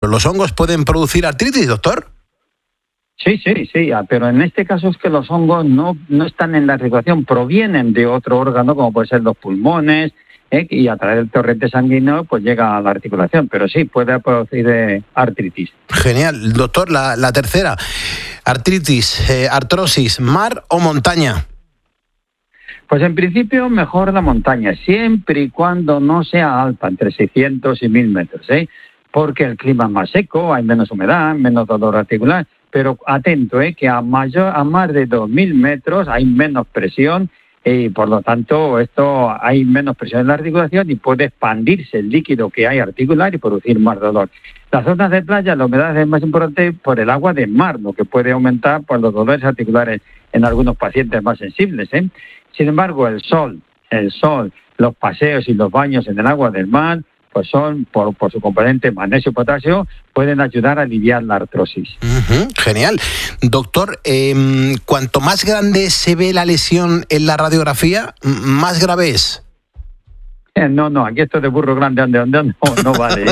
¿Los hongos pueden producir artritis, doctor? Sí, pero en este caso es que los hongos no están en la articulación, provienen de otro órgano, como puede ser los pulmones, y a través del torrente sanguíneo pues llega a la articulación, pero sí puede producir artritis. Genial. Doctor, la tercera, artritis, artrosis, ¿mar o montaña? Pues en principio mejor la montaña, siempre y cuando no sea alta, entre 600 y 1000 metros, porque el clima es más seco, hay menos humedad, menos dolor articular, pero atento, que a más de 2000 metros hay menos presión y por lo tanto hay menos presión en la articulación y puede expandirse el líquido que hay articular y producir más dolor. Las zonas de playa, la humedad es más importante por el agua de mar, lo que puede aumentar por los dolores articulares en algunos pacientes más sensibles. Sin embargo, el sol, los paseos y los baños en el agua del mar, pues son, por su componente magnesio y potasio, pueden ayudar a aliviar la artrosis. Genial. Doctor, cuanto más grande se ve la lesión en la radiografía, ¿más grave es? No, aquí esto de burro grande, no vale.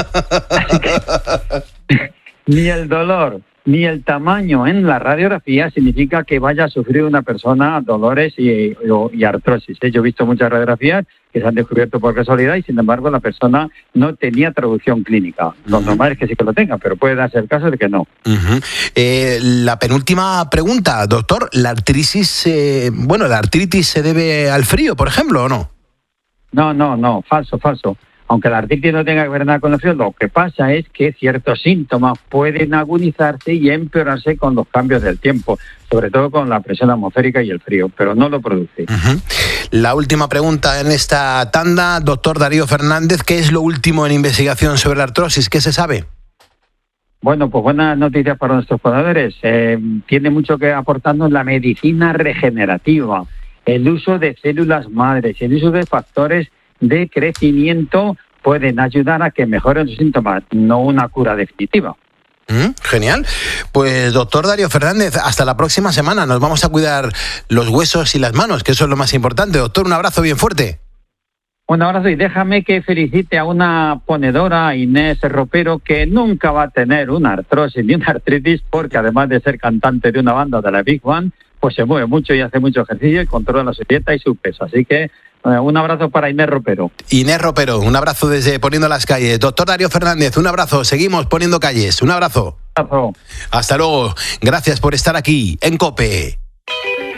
Ni el dolor, ni el tamaño en la radiografía significa que vaya a sufrir una persona dolores y artrosis. Yo he visto muchas radiografías que se han descubierto por casualidad y sin embargo la persona no tenía traducción clínica. Lo normal es que sí que lo tenga, pero puede darse el caso de que no. La penúltima pregunta, doctor, ¿la artritis se debe al frío, por ejemplo, o no? No, falso. Aunque la artritis no tenga que ver nada con el frío, lo que pasa es que ciertos síntomas pueden agudizarse y empeorarse con los cambios del tiempo, sobre todo con la presión atmosférica y el frío, pero no lo produce. La última pregunta en esta tanda, doctor Darío Fernández, ¿qué es lo último en investigación sobre la artrosis? ¿Qué se sabe? Bueno, pues buenas noticias para nuestros jugadores. Tiene mucho que aportarnos la medicina regenerativa, el uso de células madres, el uso de factores de crecimiento pueden ayudar a que mejoren sus síntomas, no una cura definitiva. Genial. Pues doctor Darío Fernández, hasta la próxima semana. Nos vamos a cuidar los huesos y las manos, que eso es lo más importante. Doctor, un abrazo bien fuerte. Un abrazo y déjame que felicite a una ponedora, Inés Ropero, que nunca va a tener una artrosis ni una artritis porque además de ser cantante de una banda de la Big One, pues se mueve mucho y hace mucho ejercicio y controla su dieta y su peso. Así que un abrazo para Inés Ropero. Inés Ropero, un abrazo desde Poniendo las Calles. Doctor Darío Fernández, un abrazo. Seguimos poniendo calles. Un abrazo. Un abrazo. Hasta luego. Gracias por estar aquí en COPE.